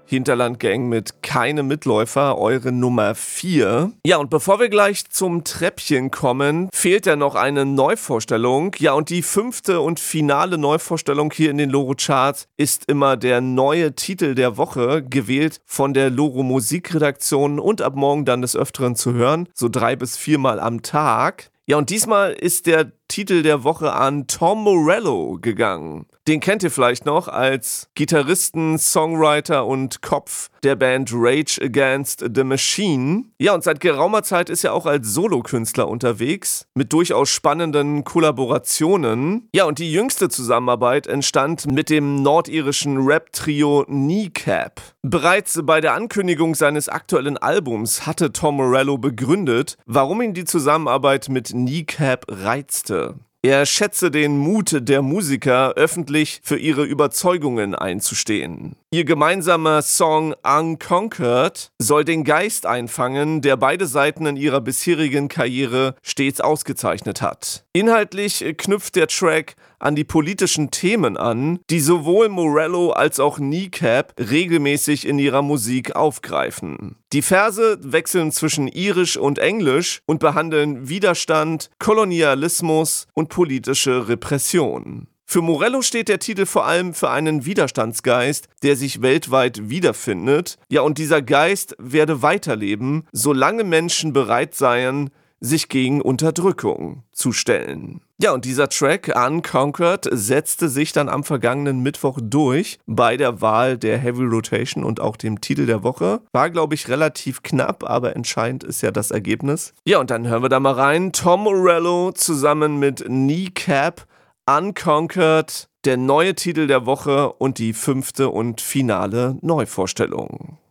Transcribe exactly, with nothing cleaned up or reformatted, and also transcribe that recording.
Hinterland-Gang mit Keine Mitläufer, eure Nummer vier. Ja, und bevor wir gleich zum Treppchen kommen, fehlt ja noch eine Neuvorstellung. Ja, und die fünfte und finale Neuvorstellung hier in den Loro-Charts ist immer der neue Titel der Woche, gewählt von der Loro-Musikredaktion und ab morgen dann des Öfteren zu hören, so drei bis viermal am Tag. Ja, und diesmal ist der Titel der Woche an Tom Morello gegangen. Den kennt ihr vielleicht noch als Gitarristen, Songwriter und Kopf der Band Rage Against the Machine. Ja, und seit geraumer Zeit ist er auch als Solokünstler unterwegs, mit durchaus spannenden Kollaborationen. Ja, und die jüngste Zusammenarbeit entstand mit dem nordirischen Rap-Trio Kneecap. Bereits bei der Ankündigung seines aktuellen Albums hatte Tom Morello begründet, warum ihn die Zusammenarbeit mit Kneecap reizte. Er schätze den Mut der Musiker, öffentlich für ihre Überzeugungen einzustehen. Ihr gemeinsamer Song Unconquered soll den Geist einfangen, der beide Seiten in ihrer bisherigen Karriere stets ausgezeichnet hat. Inhaltlich knüpft der Track an die politischen Themen an, die sowohl Morello als auch Kneecap regelmäßig in ihrer Musik aufgreifen. Die Verse wechseln zwischen Irisch und Englisch und behandeln Widerstand, Kolonialismus und politische Repression. Für Morello steht der Titel vor allem für einen Widerstandsgeist, der sich weltweit wiederfindet. Ja, und dieser Geist werde weiterleben, solange Menschen bereit seien, sich gegen Unterdrückung zu stellen. Ja, und dieser Track Unconquered setzte sich dann am vergangenen Mittwoch durch bei der Wahl der Heavy Rotation und auch dem Titel der Woche. War, glaube ich, relativ knapp, aber entscheidend ist ja das Ergebnis. Ja, und dann hören wir da mal rein. Tom Morello zusammen mit Kneecap, Unconquered, der neue Titel der Woche und die fünfte und finale Neuvorstellung.